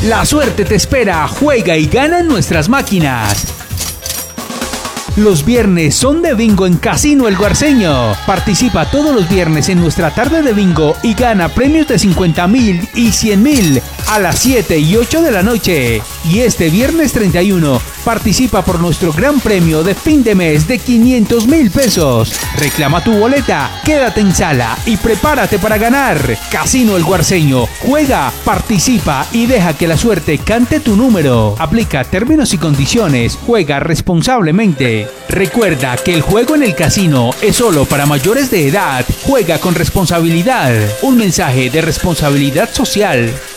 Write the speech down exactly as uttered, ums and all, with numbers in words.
La suerte te espera, juega y gana en nuestras máquinas. Los viernes son de bingo en Casino El Guarceño. Participa todos los viernes en nuestra tarde de bingo y gana premios de cincuenta mil y cien mil a las siete y ocho de la noche. Y este viernes treinta y uno participa por nuestro gran premio de fin de mes de quinientos mil pesos. Reclama tu boleta, quédate en sala y prepárate para ganar. Casino El Guarceño. Juega, participa y deja que la suerte cante tu número. Aplica términos y condiciones. Juega responsablemente. Recuerda que el juego en el casino es solo para mayores de edad. Juega con responsabilidad. Un mensaje de responsabilidad social.